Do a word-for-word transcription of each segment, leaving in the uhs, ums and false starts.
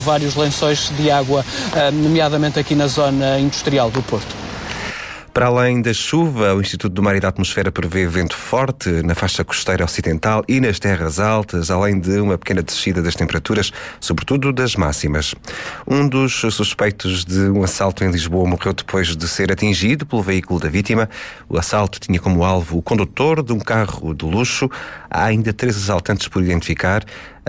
Vários lençóis de água, nomeadamente aqui na zona industrial do Porto. Para além da chuva, o Instituto do Mar e da Atmosfera prevê vento forte na faixa costeira ocidental e nas terras altas, além de uma pequena descida das temperaturas, sobretudo das máximas. Um dos suspeitos de um assalto em Lisboa morreu depois de ser atingido pelo veículo da vítima. O assalto tinha como alvo o condutor de um carro de luxo. Há ainda três assaltantes por identificar.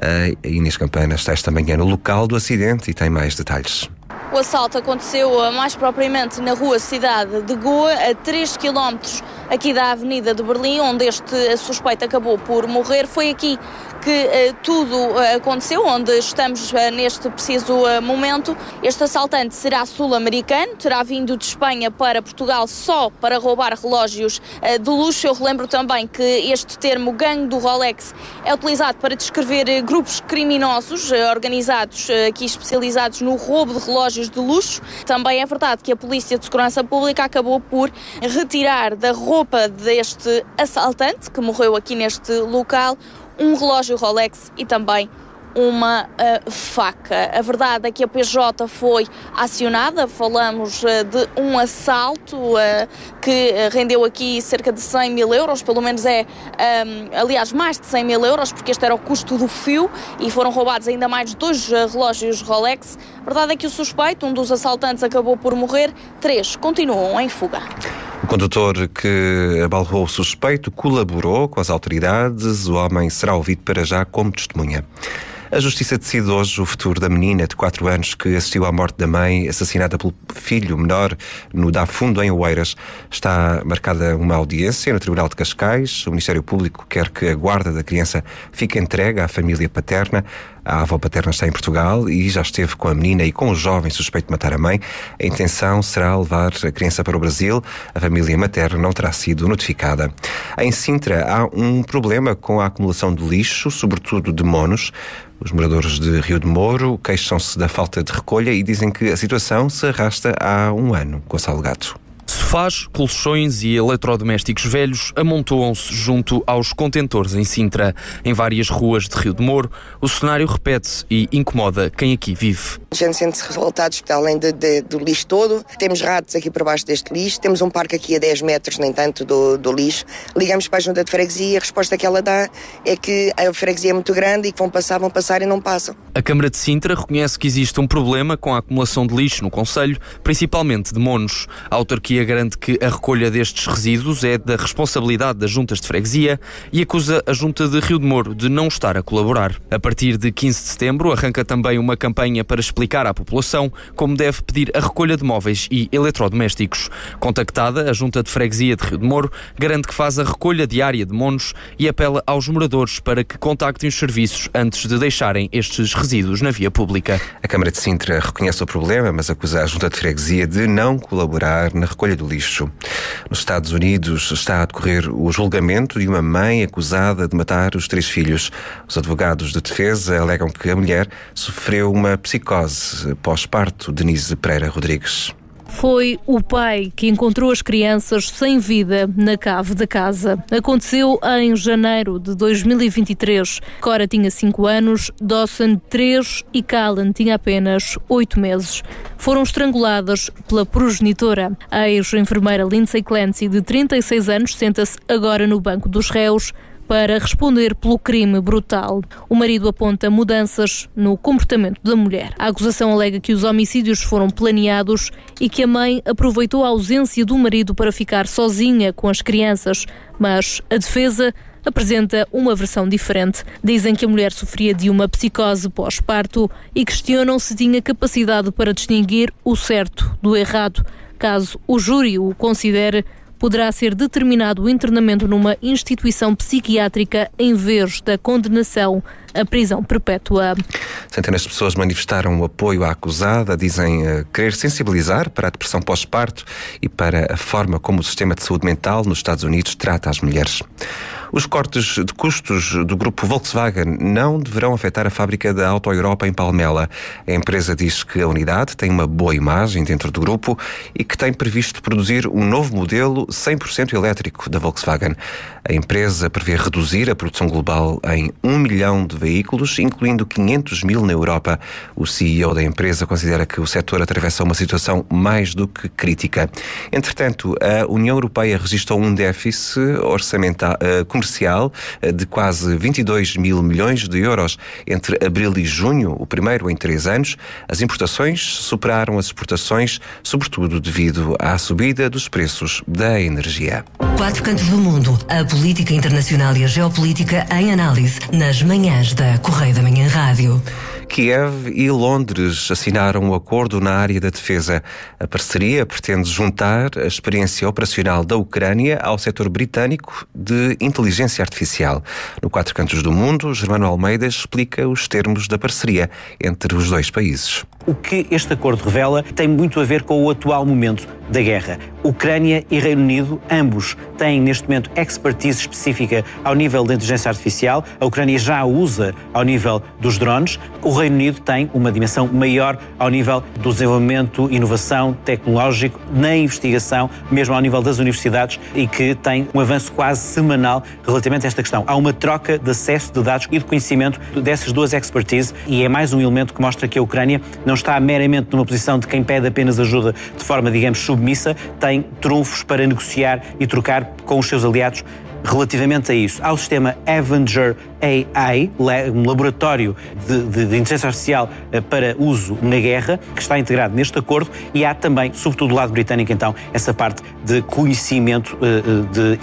A Inês Campana está esta manhã no local do acidente e tem mais detalhes. O assalto aconteceu mais propriamente na rua Cidade de Goa, a três quilómetros aqui da Avenida de Berlim, onde este suspeito acabou por morrer. Foi aqui que uh, tudo uh, aconteceu, onde estamos uh, neste preciso uh, momento. Este assaltante será sul-americano, terá vindo de Espanha para Portugal só para roubar relógios uh, de luxo. Eu relembro também que este termo gangue do Rolex é utilizado para descrever uh, grupos criminosos uh, organizados uh, aqui especializados no roubo de relógios de luxo. Também é verdade que a Polícia de Segurança Pública acabou por retirar da roupa deste assaltante, que morreu aqui neste local, um relógio Rolex e também uma uh, faca. A verdade é que a P J foi acionada, falamos uh, de um assalto uh, que uh, rendeu aqui cerca de cem mil euros, pelo menos é, um, aliás, mais de cem mil euros, porque este era o custo do fio e foram roubados ainda mais dois uh, relógios Rolex. A verdade é que o suspeito, um dos assaltantes, acabou por morrer, três continuam em fuga. O condutor que abalroou o suspeito colaborou com as autoridades. O homem será ouvido para já como testemunha. A Justiça decide hoje o futuro da menina de quatro anos que assistiu à morte da mãe, assassinada pelo filho menor no Dafundo, em Oeiras. Está marcada uma audiência no Tribunal de Cascais. O Ministério Público quer que a guarda da criança fique entregue à família paterna. A avó paterna está em Portugal e já esteve com a menina e com o jovem suspeito de matar a mãe. A intenção será levar a criança para o Brasil. A família materna não terá sido notificada. Em Sintra há um problema com a acumulação de lixo, sobretudo de monos. Os moradores de Rio de Moro queixam-se da falta de recolha e dizem que a situação se arrasta há um ano. Gonçalo Gato. Sofás, colchões e eletrodomésticos velhos amontoam-se junto aos contentores em Sintra. Em várias ruas de Rio de Moro, o cenário repete-se e incomoda quem aqui vive. A gente sente-se revoltados, além de, de, do lixo todo. Temos ratos aqui por baixo deste lixo, temos um parque aqui a dez metros, nem tanto, do, do lixo. Ligamos para a junta de freguesia e a resposta que ela dá é que a freguesia é muito grande e que vão passar, vão passar e não passam. A Câmara de Sintra reconhece que existe um problema com a acumulação de lixo no concelho, principalmente de monos. A autarquia garante que a recolha destes resíduos é da responsabilidade das juntas de freguesia e acusa a Junta de Rio de Moro de não estar a colaborar. A partir de quinze de setembro arranca também uma campanha para explicar à população como deve pedir a recolha de móveis e eletrodomésticos. Contactada, a Junta de Freguesia de Rio de Moro garante que faz a recolha diária de monos e apela aos moradores para que contactem os serviços antes de deixarem estes resíduos na via pública. A Câmara de Sintra reconhece o problema, mas acusa a Junta de Freguesia de não colaborar na recolha do lixo. Nos Estados Unidos está a decorrer o julgamento de uma mãe acusada de matar os três filhos. Os advogados de defesa alegam que a mulher sofreu uma psicose pós-parto. Denise Pereira Rodrigues. Foi o pai que encontrou as crianças sem vida na cave da casa. Aconteceu em janeiro de dois mil e vinte e três. Cora tinha cinco anos, Dawson três e Callan tinha apenas oito meses. Foram estranguladas pela progenitora. A ex-enfermeira Lindsay Clancy, de trinta e seis anos, senta-se agora no banco dos réus para responder pelo crime brutal. O marido aponta mudanças no comportamento da mulher. A acusação alega que os homicídios foram planeados e que a mãe aproveitou a ausência do marido para ficar sozinha com as crianças, mas a defesa apresenta uma versão diferente. Dizem que a mulher sofria de uma psicose pós-parto e questionam se tinha capacidade para distinguir o certo do errado. Caso o júri o considere, poderá ser determinado o internamento numa instituição psiquiátrica em vez da condenação à prisão perpétua. Centenas de pessoas manifestaram o apoio à acusada, dizem uh, querer sensibilizar para a depressão pós-parto e para a forma como o sistema de saúde mental nos Estados Unidos trata as mulheres. Os cortes de custos do grupo Volkswagen não deverão afetar a fábrica da Auto Europa em Palmela. A empresa diz que a unidade tem uma boa imagem dentro do grupo e que tem previsto produzir um novo modelo cem por cento elétrico da Volkswagen. A empresa prevê reduzir a produção global em um milhão de veículos, incluindo quinhentos mil na Europa. O C E O da empresa considera que o setor atravessa uma situação mais do que crítica. Entretanto, a União Europeia registrou um déficit orçamental uh, comercial uh, de quase vinte e dois mil milhões de euros entre abril e junho, o primeiro em três anos. As importações superaram as exportações, sobretudo devido à subida dos preços da energia. Quatro cantos do mundo, a política internacional e a geopolítica em análise nas manhãs da Correio da Manhã Rádio. Kiev e Londres assinaram um acordo na área da defesa. A parceria pretende juntar a experiência operacional da Ucrânia ao setor britânico de inteligência artificial. No Quatro Cantos do Mundo, Germano Almeida explica os termos da parceria entre os dois países. O que este acordo revela tem muito a ver com o atual momento da guerra. Ucrânia e Reino Unido, ambos têm neste momento expertise específica ao nível da inteligência artificial. A Ucrânia já a usa ao nível dos drones. O Reino Unido tem uma dimensão maior ao nível do desenvolvimento, inovação, tecnológico, na investigação, mesmo ao nível das universidades, e que tem um avanço quase semanal relativamente a esta questão. Há uma troca de acesso de dados e de conhecimento dessas duas expertise, e é mais um elemento que mostra que a Ucrânia não está meramente numa posição de quem pede apenas ajuda de forma, digamos, submissa, tem trunfos para negociar e trocar com os seus aliados. Relativamente a isso, há o sistema Avenger A I, um laboratório de, de, de inteligência artificial para uso na guerra, que está integrado neste acordo, e há também, sobretudo do lado britânico, então, essa parte de conhecimento de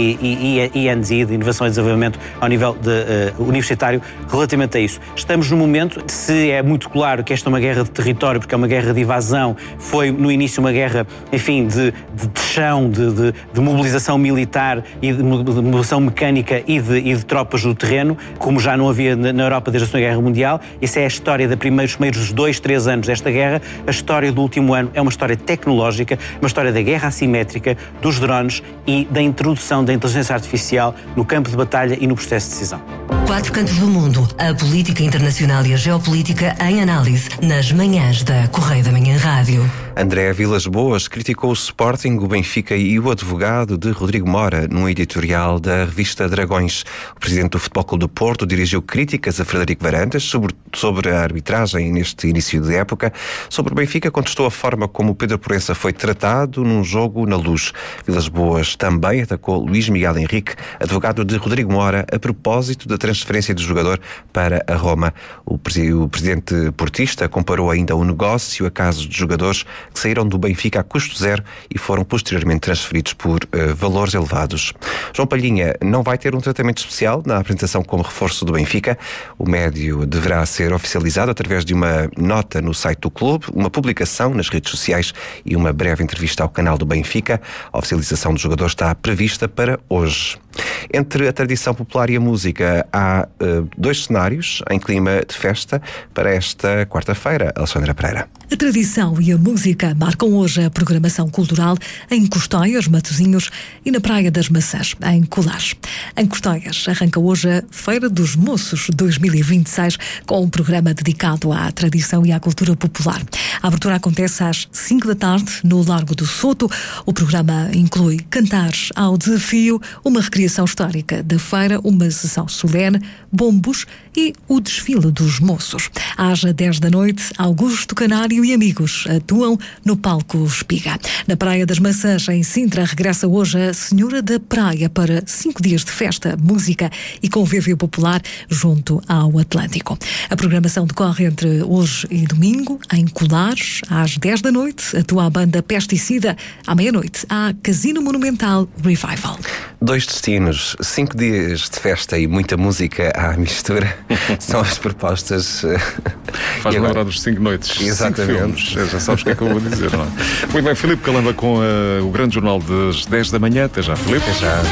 I and D, de inovação e desenvolvimento ao nível de, uh, universitário, relativamente a isso. Estamos no momento, se é muito claro que esta é uma guerra de território, porque é uma guerra de invasão, foi no início uma guerra, enfim, de, de, de chão, de, de, de mobilização militar e de de mobilização mecânica e de, e de tropas do terreno, como já não havia na Europa desde a Segunda Guerra Mundial. Essa é a história dos primeiros, primeiros dois, três anos desta guerra. A história do último ano é uma história tecnológica, uma história da guerra assimétrica, dos drones e da introdução da inteligência artificial no campo de batalha e no processo de decisão. Quatro cantos do mundo, a política internacional e a geopolítica em análise nas manhãs da Correio da Manhã Rádio. André Vilas Boas criticou o Sporting, o Benfica e o advogado de Rodrigo Mora num editorial da revista Dragões. O presidente do Futebol Clube do Porto dirigiu críticas a Frederico Varandas sobre, sobre a arbitragem neste início de época. Sobre o Benfica, contestou a forma como o Pedro Proença foi tratado num jogo na Luz. Vilas Boas também atacou Luís Miguel Henrique, advogado de Rodrigo Mora, a propósito da transferência do jogador para a Roma. O, o presidente portista comparou ainda o negócio a casos de jogadores que saíram do Benfica a custo zero e foram posteriormente transferidos por uh, valores elevados. João Palhinha não vai ter um tratamento especial na apresentação como reforço do Benfica. O médio deverá ser oficializado através de uma nota no site do clube, uma publicação nas redes sociais e uma breve entrevista ao canal do Benfica. A oficialização do jogador está prevista para hoje. Entre a tradição popular e a música, há uh, dois cenários em clima de festa para esta quarta-feira. Alexandra Pereira. A tradição e a música marcam hoje a programação cultural em Custóias, Matosinhos e na Praia das Maçãs, em Colares. Em Custóias arranca hoje a Feira dos Moços dois mil e vinte e seis com um programa dedicado à tradição e à cultura popular. A abertura acontece às cinco da tarde no Largo do Soto. O programa inclui cantares ao desafio, uma recriação histórica da feira, uma sessão solene, bombos e o desfile dos moços. Às dez da noite, Augusto Canário e amigos atuam no palco Espiga. Na Praia das Maçãs, em Sintra, regressa hoje a Senhora da Praia para cinco dias de festa, música e convívio popular junto ao Atlântico. A programação decorre entre hoje e domingo, em Colares, às dez da noite, atua a banda Pesticida. À meia-noite, há Casino Monumental Revival. Dois destinos, cinco dias de festa e muita música à mistura são as propostas. Faz-me lembrar dos cinco noites. Exatamente. Cinco filmes. Já sabes o que é que eu vou dizer, não é? Muito bem, Filipe Calamba com uh, o grande jornal das dez da manhã. Até já, Filipe. Até já.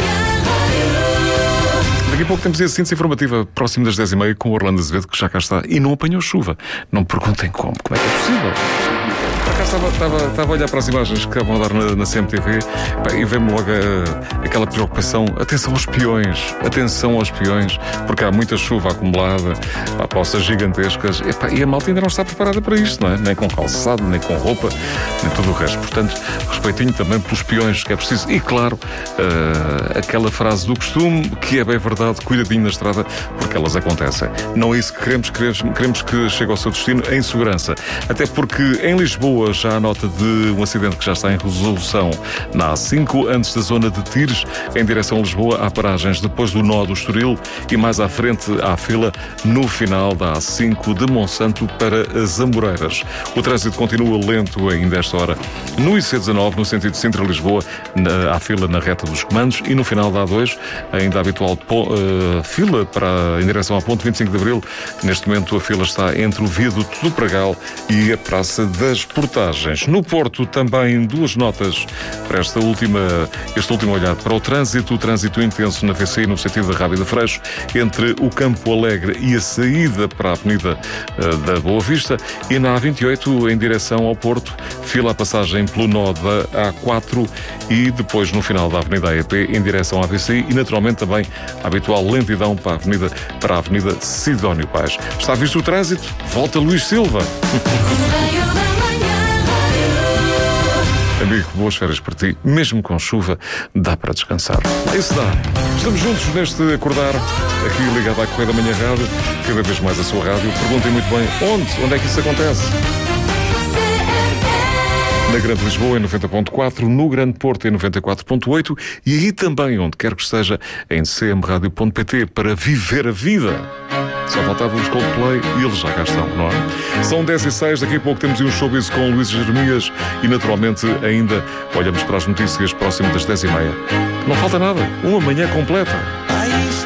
Daqui a pouco temos a síntese informativa próximo das dez e meia com o Orlando Azevedo, que já cá está e não apanhou chuva. Não me perguntem como. Como é que é possível? Estava, estava, estava a olhar para as imagens que estavam a dar na, na C M T V, pá, e vem-me logo a, aquela preocupação. Atenção aos peões, atenção aos peões, porque há muita chuva acumulada, pá, poças gigantescas, e, pá, e a malta ainda não está preparada para isto, não é? Nem com calçado, nem com roupa, nem tudo o resto. Portanto, respeitinho também pelos peões que é preciso. E claro, uh, aquela frase do costume, que é bem verdade, cuidadinho na estrada, porque elas acontecem. Não é isso que queremos, queremos, queremos que chegue ao seu destino em segurança. Até porque em Lisboa já há nota de um acidente que já está em resolução na A cinco, antes da zona de Tires, em direção a Lisboa, há paragens depois do nó do Estoril e mais à frente há fila no final da A cinco de Monsanto para as Amoreiras. O trânsito continua lento ainda esta hora no I C dezanove, no sentido Sintra-Lisboa, há fila na reta dos comandos, e no final da A dois, ainda a habitual uh, fila para, em direção à ponte vinte e cinco de Abril. Neste momento a fila está entre o viaduto do Pragal e a Praça das Portagens. No Porto também duas notas para esta última, este último olhar para o trânsito. O trânsito intenso na V C I no sentido da Rábida Freixo, entre o Campo Alegre e a saída para a Avenida uh, da Boa Vista, e na A vinte e oito em direção ao Porto, fila a passagem pelo nó da A quatro e depois no final da Avenida A E P em direção à V C I, e naturalmente também a habitual lentidão para a Avenida, para a Avenida Sidónio Pais. Está visto o trânsito? Volta Luís Silva. Amigo, boas férias para ti. Mesmo com chuva, dá para descansar. Isso dá. Estamos juntos neste acordar, aqui ligado à Correia da Manhã Rádio, cada vez mais a sua rádio. Perguntem muito bem onde, onde é que isso acontece? Na Grande Lisboa em noventa ponto quatro, no Grande Porto em noventa e quatro ponto oito e aí também, onde quer que esteja, em c m radio ponto p t, para viver a vida. Só faltavam os Coldplay e eles já cá estão, não é? São dez e seis, daqui a pouco temos um showbiz com Luís Jeremias e naturalmente ainda olhamos para as notícias próximo das dez e meia. Não falta nada, uma manhã completa.